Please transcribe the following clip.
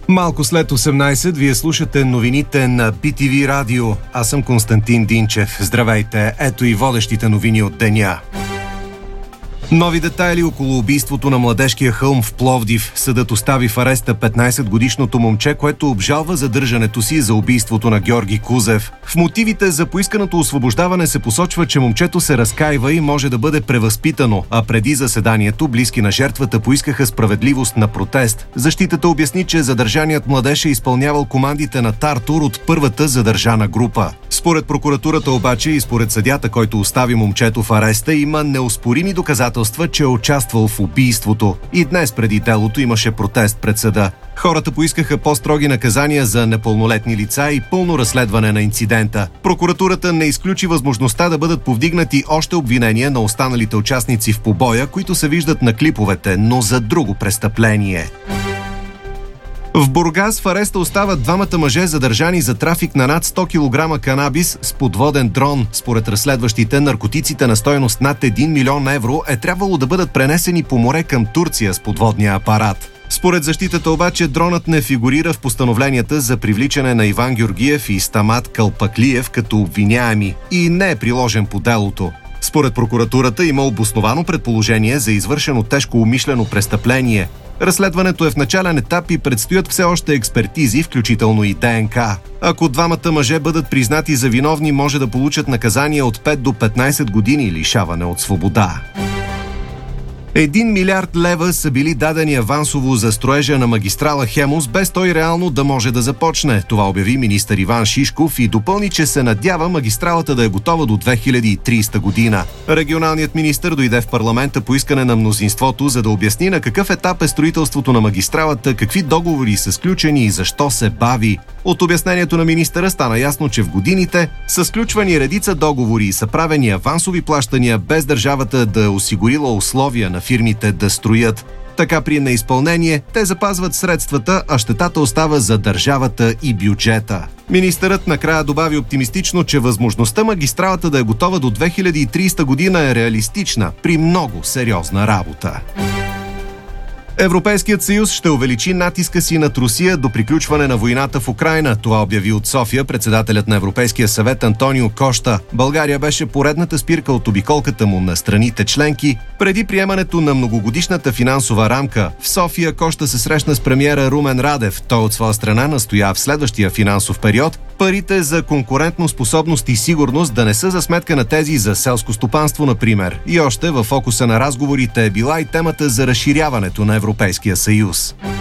Малко след 18 вие слушате новините на BTV Радио. Аз съм Константин Динчев. Здравейте, ето и водещите новини от деня. Нови детайли около убийството на Младежкия хълм в Пловдив. Съдът остави в ареста 15-годишното момче, което обжалва задържането си за убийството на Георги Кузев. В мотивите за поисканото освобождаване се посочва, че момчето се разкаива и може да бъде превъзпитано, а преди заседанието близки на жертвата поискаха справедливост на протест. Защитата обясни, че задържаният младеж е изпълнявал командите на Тартур от първата задържана група. Според прокуратурата обаче и според съдията, който остави момчето в ареста, има неоспорими доказателства, че е участвал в убийството. И днес преди делото имаше протест пред съда. Хората поискаха по-строги наказания за непълнолетни лица и пълно разследване на инцидента. Прокуратурата не изключи възможността да бъдат повдигнати още обвинения на останалите участници в побоя, които се виждат на клиповете, но за друго престъпление. В Бургас в ареста остават двамата мъже, задържани за трафик на над 100 кг канабис с подводен дрон. Според разследващите, наркотиците на стойност над 1 милион евро е трябвало да бъдат пренесени по море към Турция с подводния апарат. Според защитата обаче, дронът не фигурира в постановленията за привличане на Иван Георгиев и Стамат Калпаклиев като обвиняеми и не е приложен по делото. Според прокуратурата има обосновано предположение за извършено тежко умишлено престъпление. Разследването е в начален етап и предстоят все още експертизи, включително и ДНК. Ако двамата мъже бъдат признати за виновни, може да получат наказание от 5 до 15 години лишаване от свобода. 1 милиард лева са били дадени авансово за строежа на магистрала Хемус, без той реално да може да започне. Това обяви министър Иван Шишков и допълни, че се надява магистралата да е готова до 2030 година. Регионалният министър дойде в парламента по искане на мнозинството, за да обясни на какъв етап е строителството на магистралата, какви договори са сключени и защо се бави. От обяснението на министъра стана ясно, че в годините са сключвани редица договори и са правени авансови плащания, без държавата да е осигурила условия на фирмите да строят. Така при неизпълнение те запазват средствата, а щетата остава за държавата и бюджета. Министърът накрая добави оптимистично, че възможността магистралата да е готова до 2030 година е реалистична при много сериозна работа. Европейският съюз ще увеличи натиска си над Русия до приключване на войната в Украйна. Това обяви от София председателят на Европейския съвет Антонио Кошта. България беше поредната спирка от обиколката му на страните членки. Преди приемането на многогодишната финансова рамка в София Кошта се срещна с премиера Румен Радев. Той от своя страна настоя в следващия финансов период парите за конкурентноспособност и сигурност да не са за сметка на тези за селско стопанство, например. И още във фокуса на разговорите е била и темата за разширяването на Европейския съюз.